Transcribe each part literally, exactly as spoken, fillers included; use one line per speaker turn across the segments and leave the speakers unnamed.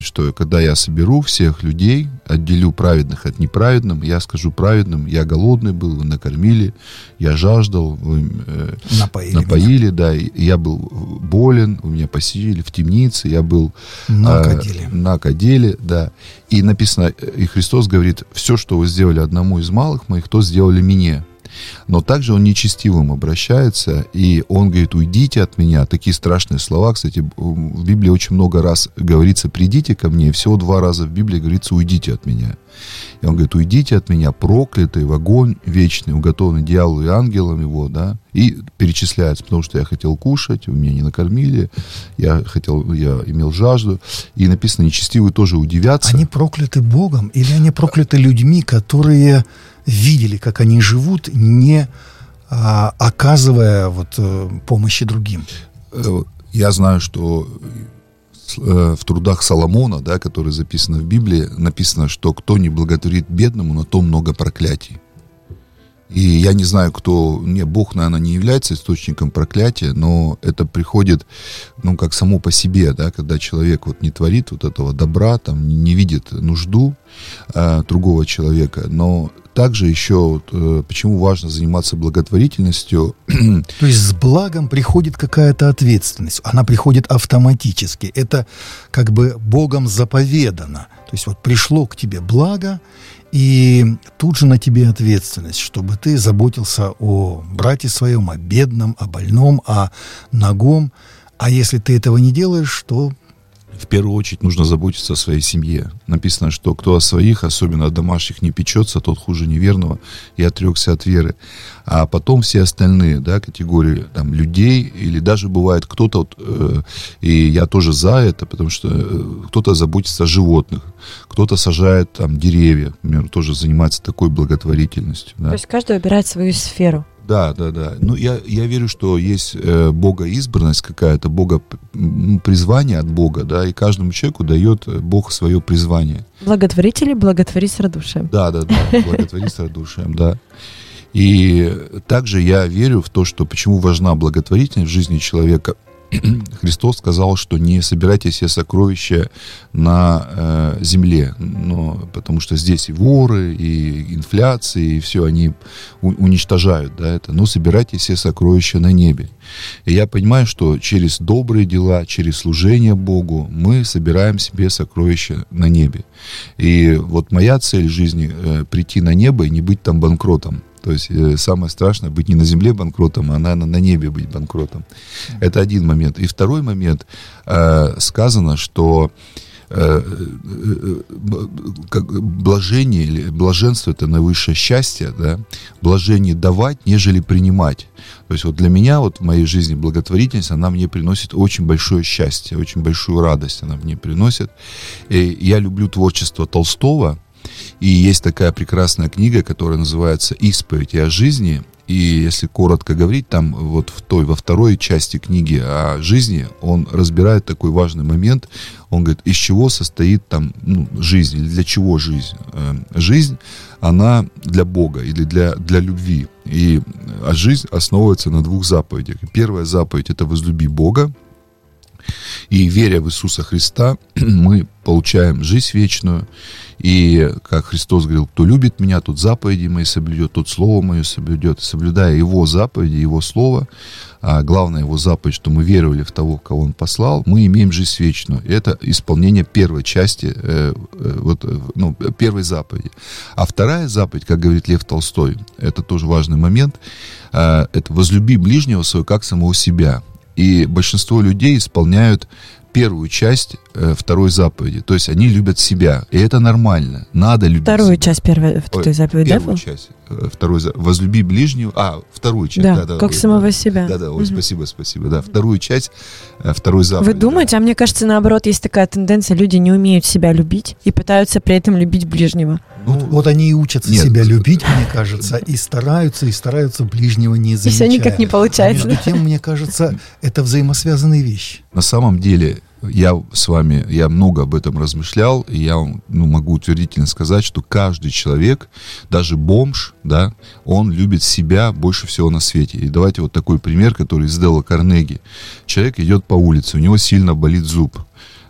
что когда я соберу всех людей, отделю праведных от неправедных, я скажу праведным: я голодный был, вы накормили, я жаждал, вы э,
напоили,
напоили да, я был болен, вы меня посетили в темнице, я был
на
э,
каделе.
на каделе, да. И написано, и Христос говорит: все, что вы сделали одному из малых моих, то сделали мне. Но также он нечестивым обращается, и он говорит: уйдите от меня. Такие страшные слова. Кстати, в Библии очень много раз говорится: придите ко мне, и всего два раза в Библии говорится: уйдите от меня. И он говорит: уйдите от меня, проклятый, в огонь вечный, уготованный дьяволу и ангелам его, да, и перечисляется: потому что я хотел кушать, вы меня не накормили, я хотел, я имел жажду. И написано: нечестивые тоже удивятся.
Они прокляты Богом или они прокляты людьми, которые видели, как они живут, не а, оказывая вот, помощи другим?
Я знаю, что в трудах Соломона, да, которые записаны в Библии, написано, что кто не благотворит бедному, на то много проклятий. И я не знаю, кто... Не, Бог, наверное, не является источником проклятия, но это приходит, ну, как само по себе, да, когда человек вот не творит вот этого добра, там, не видит нужду э, другого человека, но также еще, вот, э, почему важно заниматься благотворительностью.
То есть с благом приходит какая-то ответственность, она приходит автоматически, это как бы Богом заповедано. То есть вот пришло к тебе благо, и тут же на тебе ответственность, чтобы ты заботился о брате своем, о бедном, о больном, о нагом. А если ты этого не делаешь, то...
В первую очередь нужно заботиться о своей семье. Написано, что кто о своих, особенно о домашних, не печется, тот хуже неверного и отрекся от веры. А потом все остальные, да, категории там, людей, или даже бывает кто-то, вот, э, и я тоже за это, потому что э, кто-то заботится о животных, кто-то сажает там деревья, например, тоже занимается такой благотворительностью. Да.
То есть каждый выбирает свою сферу.
Да, да, да. Ну, я, я верю, что есть э, богоизбранность какая-то, бога, призвание от Бога, да, и каждому человеку дает Бог свое призвание.
Благотворители благотворить с радушием.
Да, да, да, благотворить с радушием, да. И также я верю в то, что почему важна благотворительность в жизни человека. Христос сказал, что не собирайте себе сокровища на э, земле, но, потому что здесь и воры, и инфляция, и все, они у, уничтожают, да, это, но собирайте себе сокровища на небе. И я понимаю, что через добрые дела, через служение Богу мы собираем себе сокровища на небе. И вот моя цель в жизни э, прийти на небо и не быть там банкротом. То есть э, самое страшное быть не на земле банкротом, а на, на небе быть банкротом. Это один момент. И второй момент. Э, сказано, что э, э, как, блажение или блаженство — это наивысшее счастье, да? Блажение давать, нежели принимать. То есть вот для меня, вот в моей жизни благотворительность, она мне приносит очень большое счастье, очень большую радость она мне приносит. И я люблю творчество Толстого. И есть такая прекрасная книга, которая называется «Исповедь о жизни». И если коротко говорить, там вот в той, во второй части книги о жизни он разбирает такой важный момент. Он говорит, из чего состоит там, ну, жизнь, или для чего жизнь. Жизнь, она для Бога или для, для любви. И, а жизнь основывается на двух заповедях. Первая заповедь — это возлюби Бога. И веря в Иисуса Христа, мы получаем жизнь вечную. И, как Христос говорил, кто любит меня, тот заповеди мои соблюдет, тот слово мое соблюдет. И соблюдая Его заповеди, Его слово, а главное Его заповедь, что мы веровали в того, кого Он послал, мы имеем жизнь вечную. И это исполнение первой части, э, э, вот, ну, первой заповеди. А вторая заповедь, как говорит Лев Толстой, это тоже важный момент, э, это возлюби ближнего своего, как самого себя. И большинство людей исполняют первую часть э, второй заповеди. То есть они любят себя. И это нормально. Надо любить
Вторую
себя.
часть первой второй заповеди, да?
Первую часть. Э, второй заповедь. Возлюби ближнего. А, вторую часть.
Да,
да, да,
как
ой,
самого
да,
себя.
Да, да, ой,
угу.
спасибо, спасибо. Да, вторую часть э, второй заповеди.
Вы думаете,
да.
а мне кажется, наоборот, есть такая тенденция, люди не умеют себя любить и пытаются при этом любить ближнего.
Ну, вот они и учатся
Нет.
себя любить, мне кажется, и стараются, и стараются ближнего не замечать.
И все никак не получается.
А между тем, мне кажется, это взаимосвязанные вещи.
На самом деле, я с вами, я много об этом размышлял, и я ну, могу утвердительно сказать, что каждый человек, даже бомж, да, он любит себя больше всего на свете. И давайте вот такой пример, который из Дейла Карнеги. Человек идет по улице, у него сильно болит зуб.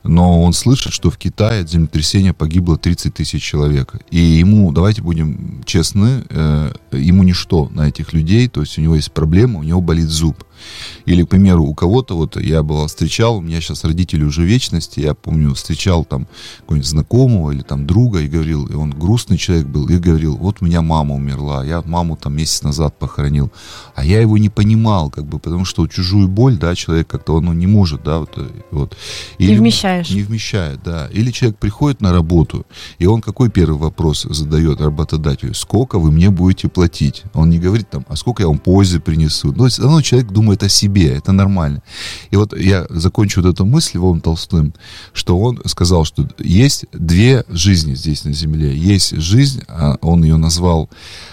но он слышит, что в Китае от землетрясения погибло тридцать тысяч человек. И ему, давайте будем честны, э, ему ничто на этих людей, то есть у него есть проблема, у него болит зуб. Или, к примеру, у кого-то, вот я был, встречал, у меня сейчас родители уже в вечности, я помню, встречал там какого-нибудь знакомого или там друга и говорил, и он грустный человек был, и говорил, вот у меня мама умерла, я маму там месяц назад похоронил, а я его не понимал, как бы, потому что чужую боль, да, человек как-то, он ну, не может, да, вот. вот.
Или, не вмещаешь.
Не вмещает, да. Или человек приходит на работу, и он какой первый вопрос задает работодателю? Сколько вы мне будете платить? Он не говорит там, а сколько я вам пользы принесу? Ну, все равно человек думает о себе, это нормально. И вот я закончу вот эту мысль Львом Толстым, что он сказал, что есть две жизни здесь на земле. Есть жизнь, он ее назвал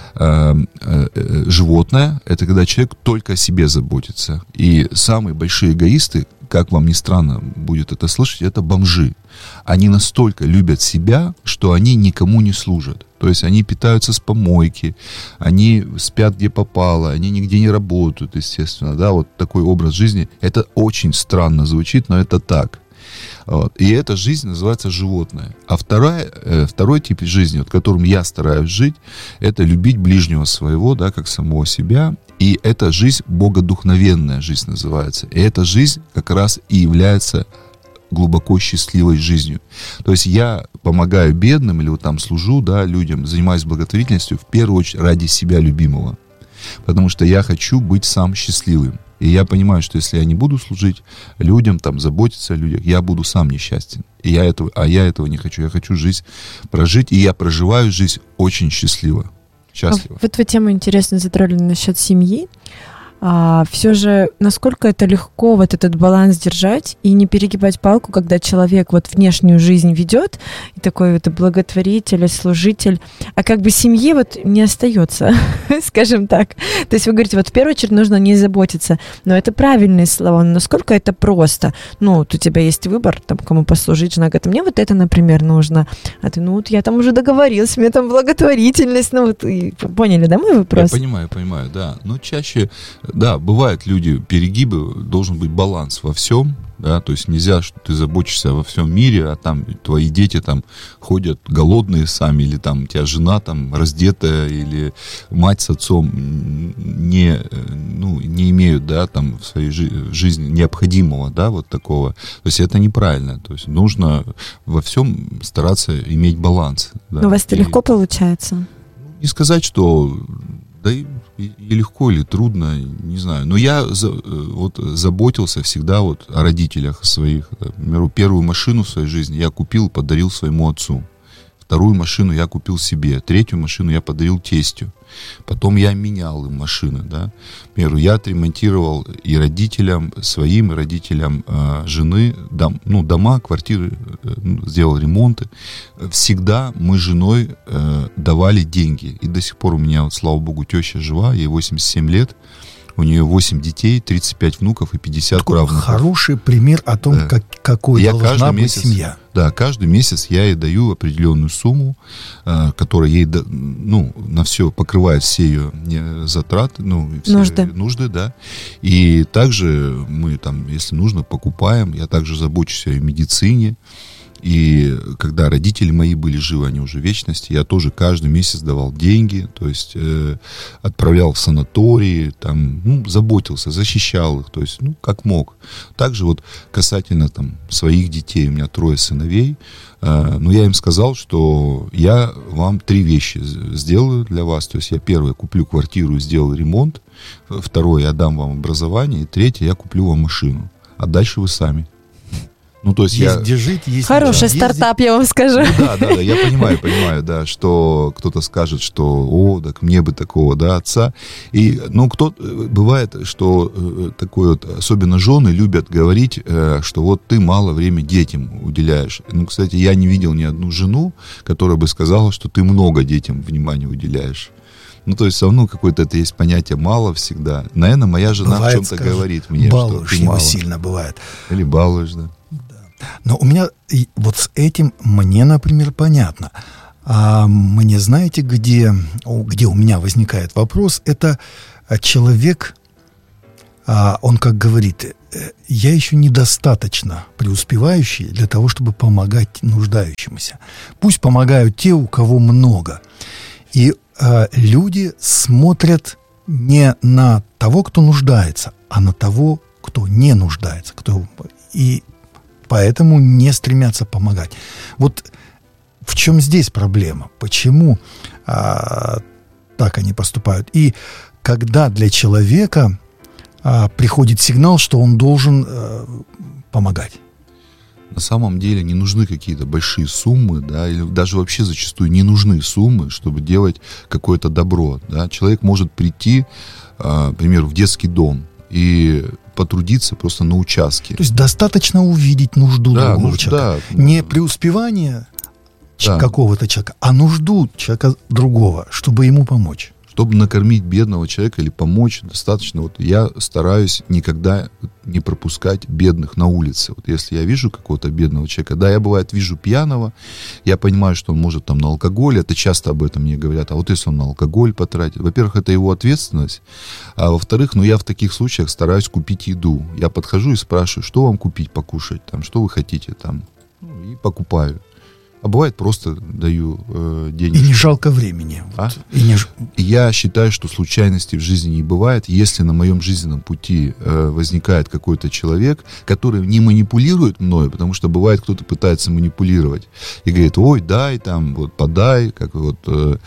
э, э, животное, это когда человек только о себе заботится. И самые большие эгоисты, как вам ни странно будет это слышать, это бомжи. Они настолько любят себя, что они никому не служат. То есть они питаются с помойки, они спят где попало, они нигде не работают, естественно. Да, вот такой образ жизни. Это очень странно звучит, но это так. Вот. И эта жизнь называется животное. А вторая, э, второй тип жизни, вот, которым я стараюсь жить, это любить ближнего своего, да, как самого себя. И эта жизнь богодухновенная жизнь называется. И эта жизнь как раз и является глубоко счастливой жизнью. То есть я помогаю бедным или вот там служу, да, людям, занимаюсь благотворительностью в первую очередь ради себя любимого. Потому что я хочу быть сам счастливым. И я понимаю, что если я не буду служить людям, там, заботиться о людях, я буду сам несчастен. И я этого, а я этого не хочу. Я хочу жизнь прожить, и я проживаю жизнь очень счастливо. Счастливо.
А вот вы тему интересно затронули насчет семьи. А, все же, насколько это легко вот этот баланс держать и не перегибать палку, когда человек вот внешнюю жизнь ведет, и такой вот благотворитель, служитель, а как бы семье вот не остается, скажем так. То есть вы говорите, вот в первую очередь нужно не заботиться, но это правильные слова, но насколько это просто? Ну, вот у тебя есть выбор, там, кому послужить, жена говорит, мне вот это, например, нужно, а ты, ну, вот я там уже договорился, мне там благотворительность, ну, вот, и, поняли, да, мой вопрос?
Я понимаю, понимаю, да, но чаще... Да, бывают люди, перегибы, должен быть баланс во всем, да, то есть нельзя, что ты заботишься во всем мире, а там твои дети там ходят голодные сами, или там у тебя жена там раздетая, или мать с отцом не, ну, не имеют, да, там в своей жи- жизни необходимого, да, вот такого. То есть это неправильно, то есть нужно во всем стараться иметь баланс. Да.
Но у вас это
и,
легко получается?
Не сказать, что... Да и, и, и легко или трудно, не знаю. Но я за, вот, заботился всегда вот о родителях своих. Например, первую машину в своей жизни я купил, подарил своему отцу. Вторую машину я купил себе. Третью машину я подарил тестю. Потом я менял им машины. Да. Например, я отремонтировал и родителям своим, и родителям э, жены дом, ну, дома, квартиры, э, сделал ремонты. Всегда мы с женой э, давали деньги. И до сих пор у меня, вот, слава богу, теща жива, ей восемьдесят семь лет. У нее восемь детей, тридцать пять внуков и пятьдесят
Такой
правнуков.
Хороший пример о том, да. как, какой
я
должна быть
месяц,
семья.
Да, каждый месяц я ей даю определенную сумму, э, которая ей, ну, на все покрывает все ее затраты, ну, все
нужды.
нужды, да. И также мы там, если нужно, покупаем. Я также забочусь о медицине. И когда родители мои были живы, они уже в вечности, я тоже каждый месяц давал деньги, то есть э, отправлял в санатории, там, ну, заботился, защищал их, то есть, ну, как мог. Также вот касательно там своих детей, у меня трое сыновей, э, но я им сказал, что я вам три вещи сделаю для вас, то есть я первое куплю квартиру и сделаю ремонт, второе я дам вам образование, и третье я куплю вам машину, а дальше вы сами. Ну, то есть
есть
я...
где жить, есть
Хороший
да,
стартап,
есть...
я вам скажу.
Ну, да, да, да, я понимаю, понимаю, да, что кто-то скажет, что, о, так мне бы такого, да, отца. И, ну, кто бывает, что э, такое вот, особенно жены любят говорить, э, что вот ты мало времени детям уделяешь. Ну, кстати, я не видел ни одну жену, которая бы сказала, что ты много детям внимания уделяешь. Ну, то есть, все равно какое-то это есть понятие «мало» всегда. Наверное, моя жена бывает, в чем-то скажет, говорит мне, что ты мало. Сильно
бывает.
Или балуешь, да.
Но у меня вот с этим мне, например, понятно. А мне знаете, где, где у меня возникает вопрос? Это человек, он как говорит, я еще недостаточно преуспевающий для того, чтобы помогать нуждающимся. Пусть помогают те, у кого много. И э, люди смотрят не на того, кто нуждается, а на того, кто не нуждается. Кто... И поэтому не стремятся помогать. Вот в чем здесь проблема? Почему а, так они поступают? И когда для человека а, приходит сигнал, что он должен а, помогать?
На самом деле не нужны какие-то большие суммы, да, или даже вообще зачастую не нужны суммы, чтобы делать какое-то добро. Да. Человек может прийти, а, к примеру, в детский дом и потрудиться просто на участке.
То есть достаточно увидеть нужду
да,
другого
нужда,
человека.
Да.
Не преуспевание
да.
какого-то человека, а нужду человека другого, чтобы ему помочь.
Чтобы накормить бедного человека или помочь, достаточно. Вот я стараюсь никогда не пропускать бедных на улице. Вот если я вижу какого-то бедного человека, да, я бывает вижу пьяного, я понимаю, что он может там на алкоголь, это часто об этом мне говорят, а вот если он на алкоголь потратит, во-первых, это его ответственность, а во-вторых, ну я в таких случаях стараюсь купить еду. Я подхожу и спрашиваю, что вам купить покушать, там, что вы хотите там, ну, и покупаю. А бывает, просто даю э, деньги.
И не жалко времени.
А?
Вот. И не...
Я считаю, что случайностей в жизни не бывает. Если на моем жизненном пути э, возникает какой-то человек, который не манипулирует мною, потому что бывает, кто-то пытается манипулировать и говорит, ой, дай там, вот подай. Как вот э,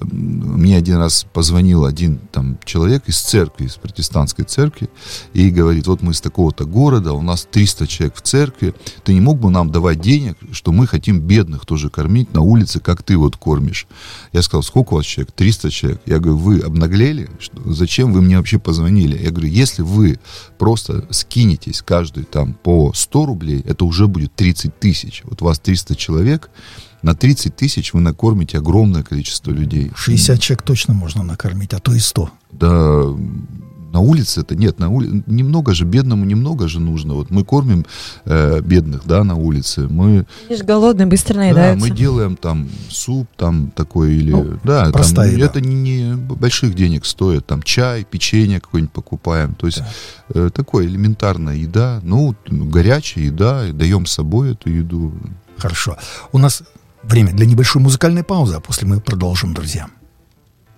мне один раз позвонил один там человек из церкви, из протестантской церкви, и говорит, вот мы из такого-то города, у нас триста человек в церкви, ты не мог бы нам давать денег, что мы хотим бедных тоже кормить на улице, как ты вот кормишь. Я сказал, сколько у вас человек? триста человек. Я говорю, вы обнаглели? Что, зачем вы мне вообще позвонили? Я говорю, если вы просто скинетесь каждый там по сто рублей, это уже будет тридцать тысяч. Вот у вас триста человек, на тридцать тысяч вы накормите огромное количество людей.
шестьдесят человек точно можно накормить, а то и сто.
Да, на улице это нет, на улице немного же, бедному немного же нужно. Вот мы кормим э, бедных, да, на улице. Мы,
Они же голодные, быстро наедаются.
Да, мы делаем там суп, там такой или...
Ну,
да,
простая
там,
еда.
Это не, не больших денег стоит. Там чай, печенье какое-нибудь покупаем. То есть
Да.
э, такое элементарная еда. Ну, горячая еда, даем с собой эту еду.
Хорошо. У нас время для небольшой музыкальной паузы, а после мы продолжим, друзья.